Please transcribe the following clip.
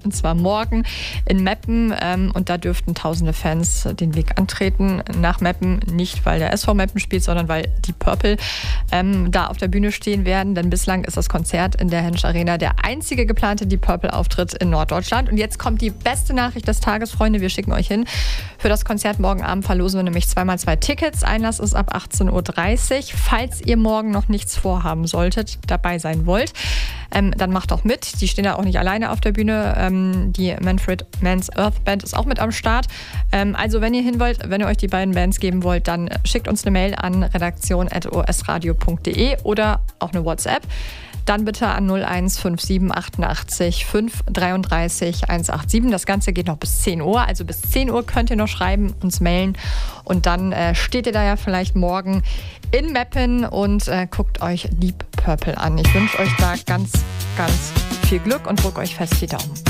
und zwar morgen in Meppen. Und da dürften tausende Fans den Weg antreten nach Meppen. Nicht, weil der SV Meppen spielt, sondern weil die Purple da auf der Bühne stehen werden. Denn bislang ist das Konzert in der Hensch Arena der einzige geplante Deep Purple-Auftritt in Norddeutschland. Und jetzt kommt die beste Nachricht des Tages, Freunde. Wir schicken euch hin. Für das Konzert morgen Abend verlosen wir nämlich 2x2 Tickets. Einlass ist ab 18:30 Uhr. Falls ihr morgen noch nichts vorhaben solltet, dabei sein wollt, dann macht doch mit. Die stehen da auch nicht alleine auf der Bühne. Die Manfred Mann's Earth Band ist auch mit am Start. Also wenn ihr hin wollt, wenn ihr euch die beiden Bands geben wollt, dann schickt uns eine Mail an redaktion@osradio.de oder auch eine WhatsApp. Dann bitte an 0157 88 533 187. Das Ganze geht noch bis 10 Uhr. Also bis 10 Uhr könnt ihr noch schreiben, uns mailen. Und dann steht ihr da ja vielleicht morgen in Meppen und guckt euch Deep Purple an. Ich wünsche euch da ganz, ganz viel Glück und drückt euch fest die Daumen.